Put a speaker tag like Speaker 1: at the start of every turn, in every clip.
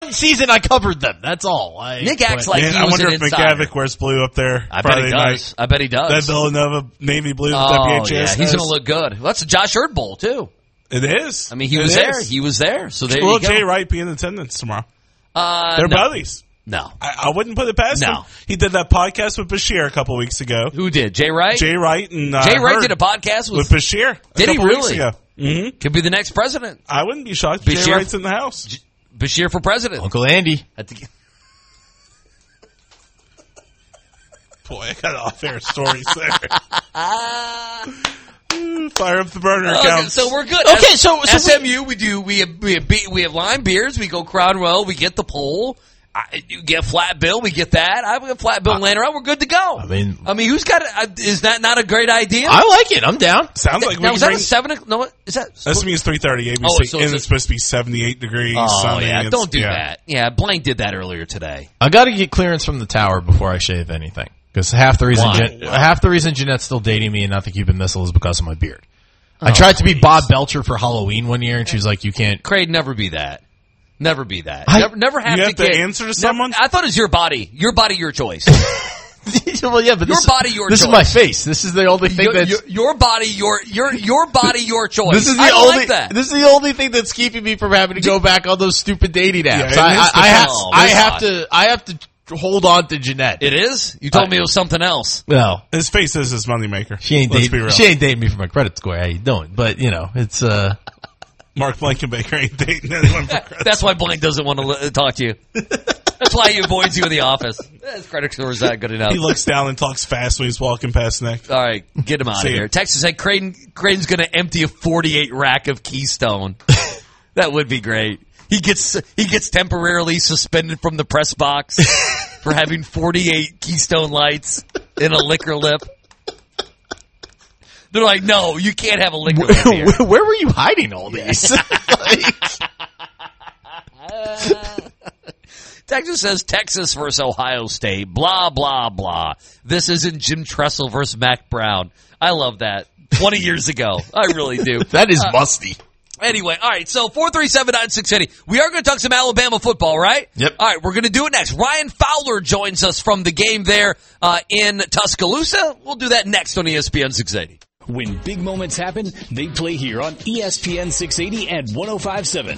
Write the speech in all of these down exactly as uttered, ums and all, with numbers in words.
Speaker 1: season I covered them. That's all. I,
Speaker 2: Nick acts like
Speaker 3: Man,
Speaker 2: he
Speaker 3: I
Speaker 2: was
Speaker 3: wonder
Speaker 2: an
Speaker 3: if
Speaker 2: insider.
Speaker 3: McGavick wears blue up there
Speaker 2: I
Speaker 3: Friday
Speaker 2: bet he does.
Speaker 3: night.
Speaker 2: I bet he does.
Speaker 3: That Villanova Navy blue
Speaker 2: oh,
Speaker 3: that W H S
Speaker 2: yeah.
Speaker 3: has.
Speaker 2: He's going to look good. Well, that's a Josh Hurd Bowl, too.
Speaker 3: It is.
Speaker 2: I mean, he
Speaker 3: It
Speaker 2: was
Speaker 3: is.
Speaker 2: there. He was there. So there
Speaker 3: Will
Speaker 2: you go.
Speaker 3: Jay Wright be in attendance tomorrow?
Speaker 2: Uh,
Speaker 3: They're
Speaker 2: no.
Speaker 3: buddies.
Speaker 2: No.
Speaker 3: I, I wouldn't put it past
Speaker 2: No.
Speaker 3: him. He did that podcast with Bashir a couple weeks ago.
Speaker 2: Who did? Jay Wright?
Speaker 3: Jay Wright and uh,
Speaker 2: Jay Wright
Speaker 3: Hurd
Speaker 2: did a podcast with,
Speaker 3: with Bashir. A
Speaker 2: Did he
Speaker 3: couple weeks
Speaker 2: really?
Speaker 3: ago. Mm-hmm.
Speaker 2: Could be the next president.
Speaker 3: I wouldn't be shocked.
Speaker 2: Bashir-
Speaker 3: Jay Wright's in the house.
Speaker 2: J- Bashir for president.
Speaker 1: Uncle Andy.
Speaker 2: At the-
Speaker 3: Boy, I got off-air stories there. Fire up the burner
Speaker 2: Okay,
Speaker 3: account.
Speaker 2: so we're good.
Speaker 1: Okay, so- so
Speaker 2: S M U, we, we do we have we have, be- we have lime beers. We go Crowdwell. We get the poll. I, you get flat bill. We get that. I've got flat bill laying around. We're good to go.
Speaker 1: I mean,
Speaker 2: I mean, who's got it? Is that not a great idea?
Speaker 1: I like it. I'm down.
Speaker 3: Sounds like we
Speaker 2: now,
Speaker 3: can
Speaker 2: is that
Speaker 3: bring...
Speaker 2: a seven? o- No, what is that?
Speaker 3: S M U is three thirty A B C,
Speaker 2: Oh, so
Speaker 3: and
Speaker 2: it's
Speaker 3: it's
Speaker 2: a-
Speaker 3: supposed to be seventy-eight degrees.
Speaker 2: Oh
Speaker 3: sunny.
Speaker 2: yeah,
Speaker 3: It's-
Speaker 2: don't do
Speaker 3: yeah.
Speaker 2: that. Yeah, Blank did that earlier today.
Speaker 1: I got to get clearance from the tower before I shave anything. Because half the reason
Speaker 2: Why?
Speaker 1: Jen- half the reason Jeanette's still dating me and not the Cuban Missile is because of my beard. I
Speaker 2: Oh,
Speaker 1: tried to be
Speaker 2: please.
Speaker 1: Bob Belcher for Halloween one year, and she was like, "You can't."
Speaker 2: Craig, never be that. Never be that.
Speaker 1: I-
Speaker 2: never, never have
Speaker 3: You
Speaker 2: to
Speaker 3: have to
Speaker 2: get,
Speaker 3: answer to
Speaker 2: never-
Speaker 3: someone?
Speaker 2: I thought it was your body. Your body, your choice.
Speaker 1: well, yeah, but
Speaker 2: Your
Speaker 1: this,
Speaker 2: body, your
Speaker 1: this
Speaker 2: choice.
Speaker 1: is my face. This is the only thing
Speaker 2: your,
Speaker 1: that's.
Speaker 2: your, your body, your your your body, your choice.
Speaker 1: This is the
Speaker 2: I
Speaker 1: only.
Speaker 2: like that.
Speaker 1: This is the only thing that's keeping me from having to go back on those stupid dating apps.
Speaker 3: it
Speaker 1: I,
Speaker 3: is
Speaker 1: I,
Speaker 3: the
Speaker 1: I have.
Speaker 2: best.
Speaker 1: I
Speaker 2: It's
Speaker 1: have
Speaker 2: not.
Speaker 1: to. I have to hold on to Jeanette.
Speaker 2: It is. You told
Speaker 1: Uh,
Speaker 2: me it was something else.
Speaker 1: No,
Speaker 3: His face is his moneymaker.
Speaker 1: she ain't
Speaker 3: Let's be
Speaker 1: dating.
Speaker 3: real.
Speaker 1: She ain't dating me for my credit score. How you doing? But you know, it's uh.
Speaker 3: Mark Blankenbaker ain't dating anyone for credit.
Speaker 2: That's why Blank doesn't want to li- talk to you. That's why he avoids you in the office. His credit score is not good enough.
Speaker 3: He looks down and talks fast when he's walking past Nick.
Speaker 2: All right, get him out
Speaker 3: See
Speaker 2: of
Speaker 3: ya.
Speaker 2: here. Texas said Creighton, Creighton's going to empty a forty-eight rack of Keystone. That would be great. He gets he gets temporarily suspended from the press box for having forty-eight Keystone Lights in a liquor lip. They're like, no, you can't have a liquor lip here.
Speaker 1: Where, where were you hiding all these? Like-
Speaker 2: Texas says Texas versus Ohio State. Blah, blah, blah. This isn't Jim Tressel versus Mac Brown. I love that. twenty years ago. I really do.
Speaker 1: that is musty.
Speaker 2: Anyway, all right, so four three seven nine six eight zero. We are going to talk some Alabama football, right?
Speaker 1: Yep.
Speaker 2: All right, we're going to do it next. Ryan Fowler joins us from the game there uh, in Tuscaloosa. We'll do that next on E S P N six eighty.
Speaker 4: When big moments happen, they play here on E S P N six eighty and one oh five point seven.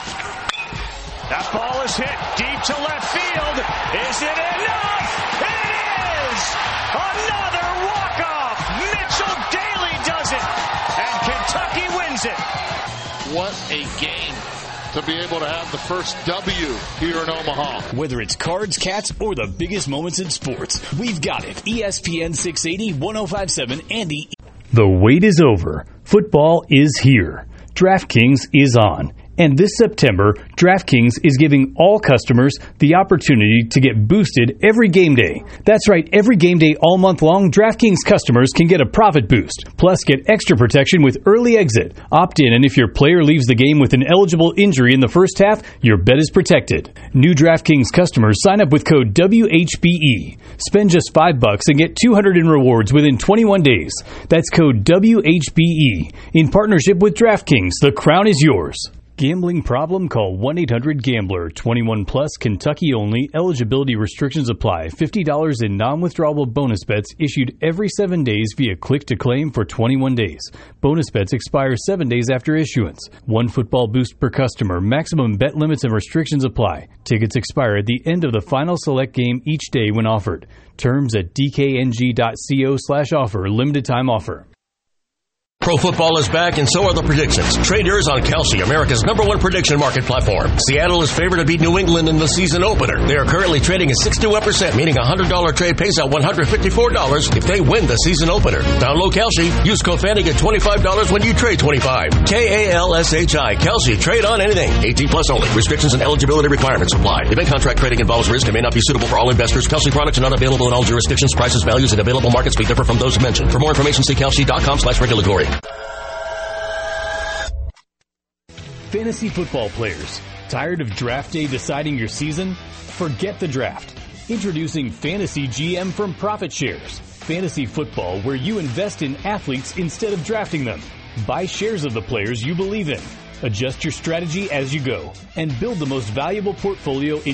Speaker 5: That ball is hit deep to left field. Is it enough? It is! Another walk-off. Mitchell Daly does it. And Kentucky wins it.
Speaker 6: What a game to be able to have the first W here in Omaha.
Speaker 4: Whether it's cards, cats, or the biggest moments in sports, we've got it. E S P N six eighty, one oh five point seven, and the...
Speaker 7: The wait is over. Football is here. DraftKings is on. And this September, DraftKings is giving all customers the opportunity to get boosted every game day. That's right, every game day all month long, DraftKings customers can get a profit boost. Plus, get extra protection with early exit. Opt in, and if your player leaves the game with an eligible injury in the first half, your bet is protected. New DraftKings customers sign up with code W H B E. Spend just five bucks and get two hundred in rewards within twenty-one days. That's code W H B E. In partnership with DraftKings, the crown is yours. Gambling problem? Call one eight hundred gambler. twenty-one plus, Kentucky only. Eligibility restrictions apply. fifty dollars in non-withdrawable bonus bets issued every seven days via click to claim for twenty-one days. Bonus bets expire seven days after issuance. One football boost per customer. Maximum bet limits and restrictions apply. Tickets expire at the end of the final select game each day when offered. Terms at dkng.co slash offer. Limited time offer.
Speaker 8: Pro football is back, and so are the predictions. Trade yours on Kalshi, America's number one prediction market platform. Seattle is favored to beat New England in the season opener. They are currently trading at six to one percent, meaning a one hundred dollars trade pays out one hundred fifty-four dollars if they win the season opener. Download Kalshi. Use code Fanny, get twenty-five dollars when you trade twenty-five dollars. K A L S H I. Kalshi. Trade on anything. eighteen plus only. Restrictions and eligibility requirements apply. Event contract trading involves risk and may not be suitable for all investors. Kalshi products are not available in all jurisdictions. Prices, values, and available markets may differ from those mentioned. For more information, see kalshi.com slash regulatory.
Speaker 7: Fantasy football players, tired of draft day deciding your season? Forget the draft. Introducing Fantasy G M from Profit Shares. Fantasy football where you invest in athletes instead of drafting them. Buy shares of the players you believe in. Adjust your strategy as you go and build the most valuable portfolio in